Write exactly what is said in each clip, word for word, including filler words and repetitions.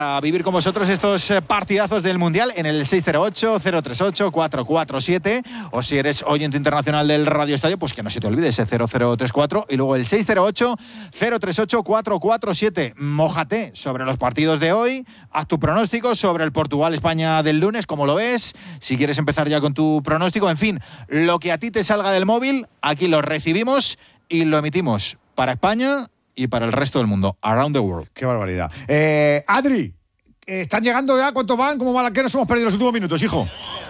A vivir con vosotros estos partidazos del Mundial en el seis cero ocho, cero tres ocho, cuatro cuatro siete, o si eres oyente internacional del Radio Estadio, pues que no se te olvide ese cero cero tres cuatro y luego el seis cero ocho, cero tres ocho, cuatro cuatro siete. Mójate sobre los partidos de hoy, haz tu pronóstico sobre el Portugal-España del lunes, como lo ves, si quieres empezar ya con tu pronóstico, en fin, lo que a ti te salga del móvil, aquí lo recibimos y lo emitimos para España y para el resto del mundo, around the world. Qué barbaridad. Eh, Adri, ¿están llegando ya? ¿Cuántos van? ¿Cómo van? ¿Qué nos hemos perdido los últimos minutos, hijo?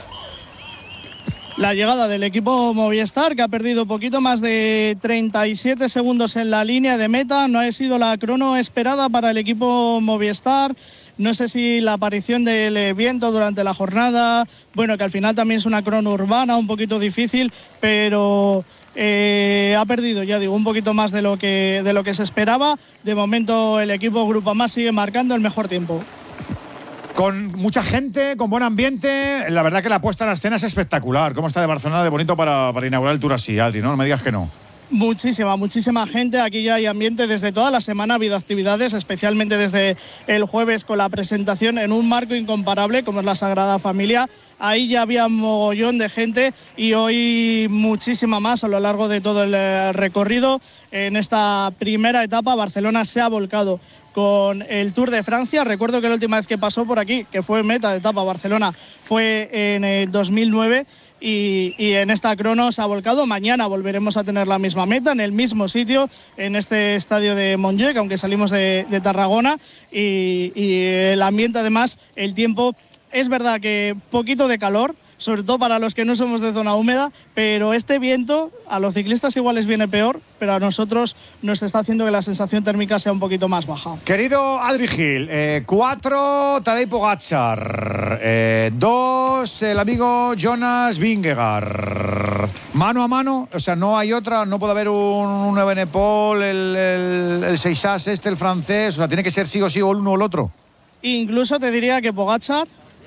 La llegada del equipo Movistar, que ha perdido poquito más de treinta y siete segundos en la línea de meta. No ha sido la crono esperada para el equipo Movistar. No sé si la aparición del viento durante la jornada, bueno, que al final también es una crono urbana, un poquito difícil, pero eh, ha perdido, ya digo, un poquito más de lo que, de lo que se esperaba. De momento el equipo Grupama sigue marcando el mejor tiempo. Con mucha gente, con buen ambiente. La verdad que la puesta en la escena es espectacular. ¿Cómo está de Barcelona de bonito para, para inaugurar el Tour así, Adri? ¿No? No me digas que no. Muchísima, muchísima gente. Aquí ya hay ambiente desde toda la semana. Ha habido actividades, especialmente desde el jueves con la presentación en un marco incomparable como es la Sagrada Familia. Ahí ya había un mogollón de gente y hoy muchísima más a lo largo de todo el recorrido. En esta primera etapa Barcelona se ha volcado con el Tour de Francia. Recuerdo que la última vez que pasó por aquí, que fue meta de etapa Barcelona, fue en el dos mil nueve y, y en esta crono se ha volcado. Mañana volveremos a tener la misma meta, en el mismo sitio, en este estadio de Montjuic, aunque salimos de, de Tarragona, y, y el ambiente, además, el tiempo, es verdad que poquito de calor, sobre todo para los que no somos de zona húmeda, pero este viento a los ciclistas igual les viene peor, pero a nosotros nos está haciendo que la sensación térmica sea un poquito más baja. Querido Adri Gil, eh, cuatro, Tadej Pogačar, eh, dos, el amigo Jonas Vingegaard. Mano a mano, o sea, no hay otra, no puede haber un, un Evenepoel, el, el, el Seixas este, el francés, o sea, tiene que ser sí o sí o el uno o el otro. Incluso te diría que Pogačar,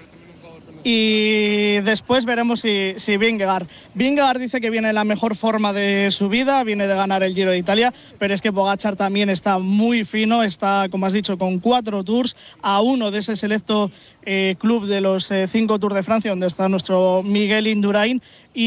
y después veremos si, si Vingegaard. Vingegaard dice que viene en la mejor forma de su vida, viene de ganar el Giro de Italia, pero es que Pogačar también está muy fino, está, como has dicho, con cuatro tours, a uno de ese selecto eh, club de los eh, cinco Tours de Francia, donde está nuestro Miguel Indurain,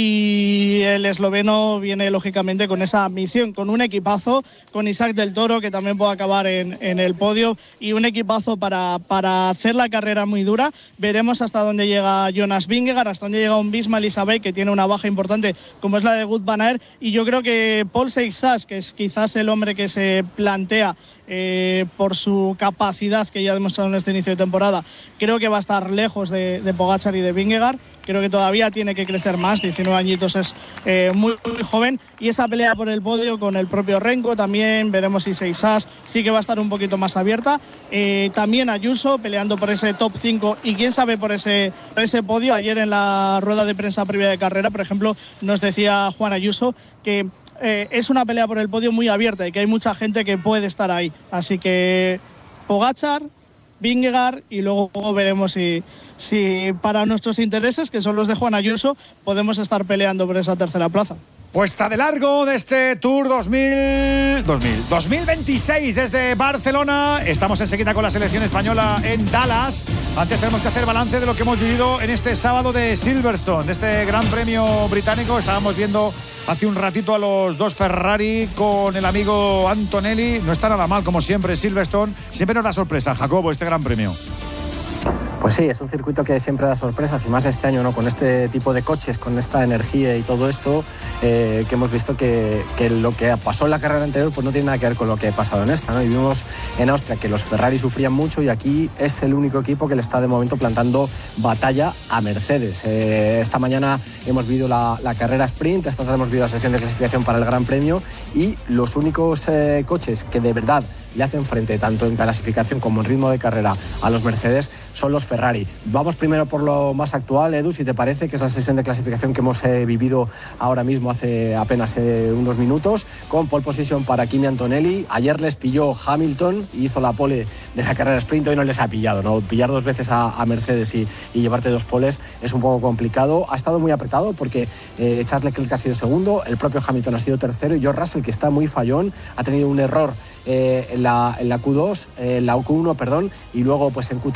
y el esloveno viene lógicamente con esa misión, con un equipazo, con Isaac del Toro, que también puede acabar en, en el podio, y un equipazo para, para hacer la carrera muy dura. Veremos hasta dónde llega Jonas Vingegaard, hasta dónde llega un Bisma Elisabeth, que tiene una baja importante como es la de Wout van Aert, y yo creo que Paul Seixas, que es quizás el hombre que se plantea eh, por su capacidad que ya ha demostrado en este inicio de temporada, creo que va a estar lejos de, de Pogačar y de Vingegaard. Creo que todavía tiene que crecer más, diecinueve añitos es eh, muy, muy joven, y esa pelea por el podio con el propio Renko también, veremos si Seixas sí que va a estar un poquito más abierta. Eh, también Ayuso peleando por ese top cinco y quién sabe por ese, por ese podio. Ayer en la rueda de prensa previa de carrera, por ejemplo, nos decía Juan Ayuso que eh, es una pelea por el podio muy abierta y que hay mucha gente que puede estar ahí. Así que Pogačar, Vingegaard, y luego veremos si, si para nuestros intereses, que son los de Juan Ayuso, podemos estar peleando por esa tercera plaza. Puesta de largo de este Tour dos mil, dos mil, dos mil veintiséis desde Barcelona. Estamos enseguida con la selección española en Dallas. Antes tenemos que hacer balance de lo que hemos vivido en este sábado de Silverstone, de este Gran Premio británico. Estábamos viendo hace un ratito a los dos Ferrari con el amigo Antonelli. No está nada mal, como siempre, Silverstone. Siempre nos da sorpresa, Jacobo, este Gran Premio. Pues sí, es un circuito que siempre da sorpresas, y más este año, ¿no? Con este tipo de coches, con esta energía y todo esto, eh, que hemos visto que, que lo que pasó en la carrera anterior pues no tiene nada que ver con lo que ha pasado en esta, ¿no? Y vimos en Austria que los Ferrari sufrían mucho, y aquí es el único equipo que le está de momento plantando batalla a Mercedes. Eh, esta mañana hemos visto la, la carrera sprint, esta tarde hemos visto la sesión de clasificación para el Gran Premio, y los únicos eh, coches que de verdad le hacen frente, tanto en clasificación como en ritmo de carrera, a los Mercedes son los Ferrari. Vamos primero por lo más actual, Edu, si te parece, que es la sesión de clasificación que hemos eh, vivido ahora mismo hace apenas eh, unos minutos, con pole position para Kimi Antonelli. Ayer les pilló Hamilton y hizo la pole de la carrera sprint, hoy no les ha pillado, ¿no? Pillar dos veces a, a Mercedes y, y llevarte dos poles es un poco complicado. Ha estado muy apretado porque eh, Charles Leclerc ha sido segundo, el propio Hamilton ha sido tercero, y George Russell, que está muy fallón, ha tenido un error eh, en, la, en la Q dos, eh, en la Q uno, perdón, y luego pues en Q tres